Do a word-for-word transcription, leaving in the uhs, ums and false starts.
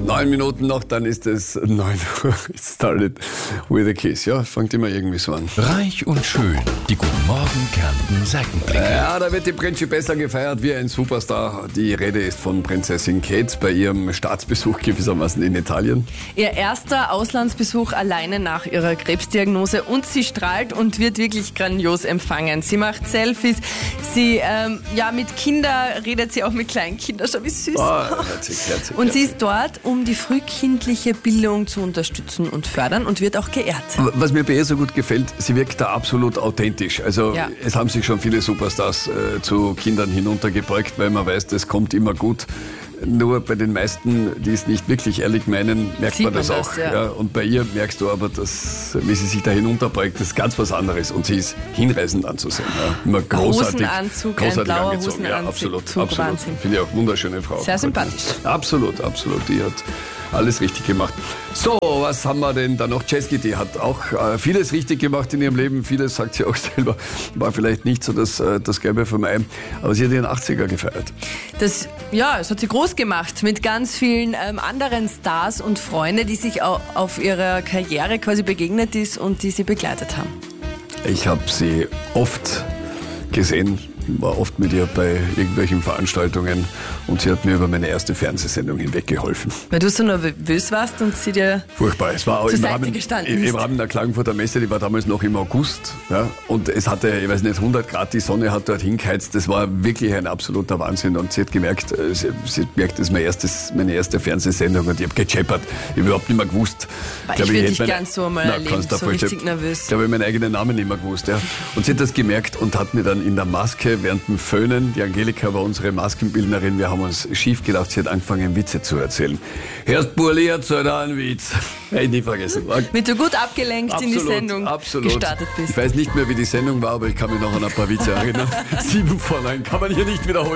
Neun Minuten noch, dann ist es neun Uhr. It started with a kiss. Ja, fängt immer irgendwie so an. Reich und schön. Die Guten Morgen Kärnten Seitenblicke. Ja, da wird die Prinzessin besser gefeiert wie ein Superstar. Die Rede ist von Prinzessin Kate bei ihrem Staatsbesuch gewissermaßen in Italien. Ihr erster Auslandsbesuch alleine nach ihrer Krebsdiagnose und sie strahlt und wird wirklich grandios empfangen. Sie macht Selfies, sie, ähm, ja, mit Kindern redet sie auch mit Kleinkindern, schau wie süß. Oh, herzig, herzig, und sie herzig. ist dort, um die frühkindliche Bildung zu unterstützen und fördern und wird auch geehrt. Was mir bei ihr so gut gefällt, sie wirkt da absolut authentisch. Also Ja. es haben sich schon viele Superstars äh, zu Kindern hinuntergebeugt, weil man weiß, das kommt immer gut. Nur bei den meisten, die es nicht wirklich ehrlich meinen, merkt Sieht man das man auch. das, ja. Ja, und bei ihr merkst du aber, dass, wie sie sich da hinunterbeugt, das ist ganz was anderes. Und sie ist hinreißend anzusehen. Ja. Immer großartig. Hosenanzug, großartig ein blauer angezogen. Ja, Hosenanzug, absolut, Zug, absolut. Wahnsinn. Finde ich auch wunderschöne Frau. Sehr sympathisch. Absolut, absolut. Die hat alles richtig gemacht. So, was haben wir denn da noch? Jessie, die hat auch äh, vieles richtig gemacht in ihrem Leben. Vieles, sagt sie auch selber, war vielleicht nicht so das, äh, das Gelbe vom Ei. Aber sie hat ihren achtziger gefeiert. Das, ja, das hat sie groß gemacht mit ganz vielen ähm, anderen Stars und Freunde, die sich au- auf ihrer Karriere quasi begegnet ist und die sie begleitet haben. Ich habe sie oft gesehen, war oft mit ihr bei irgendwelchen Veranstaltungen und sie hat mir über meine erste Fernsehsendung hinweggeholfen. Weil du so nervös warst und sie dir... Furchtbar. Es war auch Zur im Seite Rahmen, gestanden im, ist. im Rahmen der Klagenfurter Messe, die war damals noch im August. Ja, und es hatte, ich weiß nicht, hundert Grad, die Sonne hat dort hingeheizt. Das war wirklich ein absoluter Wahnsinn. Und sie hat gemerkt, äh, sie, sie hat gemerkt, das ist mein erstes, meine erste Fernsehsendung und ich habe gescheppert. Ich habe überhaupt nicht mehr gewusst. Ich Glaub, würde hätte dich meine- gern so mal Na, erleben, kannst du dir so vorstellen. richtig nervös. Ich glaube, ich habe meinen eigenen Namen nicht mehr gewusst. Ja. Und sie hat das gemerkt und hat mir dann in der Maske während dem Föhnen, die Angelika war unsere Maskenbildnerin, wir haben uns schief gelacht, sie hat angefangen, Witze zu erzählen. Hörst Burli, erzähl da einen Witz. Hätte ich nie vergessen. War Mit du gut abgelenkt in die absolut, Sendung absolut. gestartet bist. Ich weiß nicht mehr, wie die Sendung war, aber ich kann mich noch an ein paar Witze erinnern. Sieben vor neun kann man hier nicht wiederholen.